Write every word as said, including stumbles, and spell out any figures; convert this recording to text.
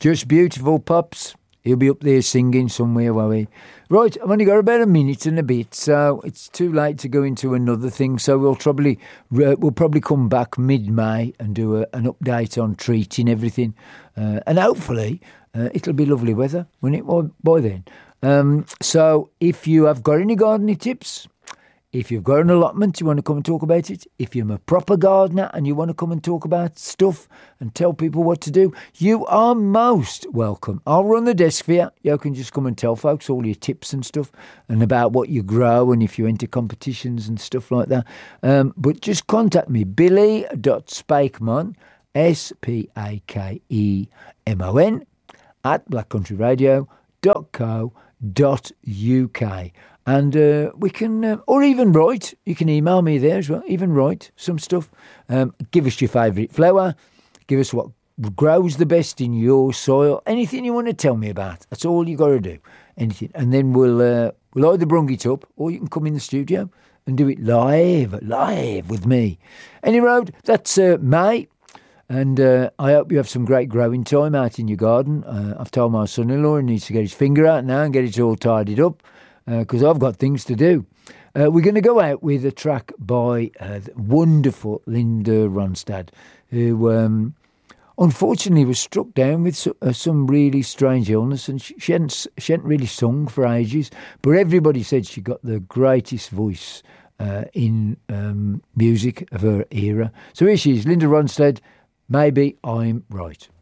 Just beautiful, Pops. He'll be up there singing somewhere, will he? Right, I've only got about a minute and a bit, so it's too late to go into another thing. So we'll probably uh, we'll probably come back mid-May and do a, an update on treating everything, uh, and hopefully uh, it'll be lovely weather, won't it? By, by then. Um, so if you have got any gardening tips, if you've got an allotment, you want to come and talk about it. If you're a proper gardener and you want to come and talk about stuff and tell people what to do, you are most welcome. I'll run the desk for you. You can just come and tell folks all your tips and stuff and about what you grow and if you enter competitions and stuff like that. Um, but just contact me, billy.spakemon, S P A K E M O N, at black country radio dot co dot U K. And uh, we can, uh, or even write, you can email me there as well, even write some stuff. Um, give us your favourite flower, give us what grows the best in your soil, anything you want to tell me about. That's all you got to do, anything. And then we'll uh, we'll either bring it up or you can come in the studio and do it live, live with me. Any road, that's uh, May. And uh, I hope you have some great growing time out in your garden. Uh, I've told my son-in-law he needs to get his finger out now and get it all tidied up, because uh, I've got things to do. Uh, we're going to go out with a track by uh, the wonderful Linda Ronstadt, who um, unfortunately was struck down with so, uh, some really strange illness, and she, she, hadn't, she hadn't really sung for ages, but everybody said she got the greatest voice uh, in um, music of her era. So here she is, Linda Ronstadt, Maybe I'm Right.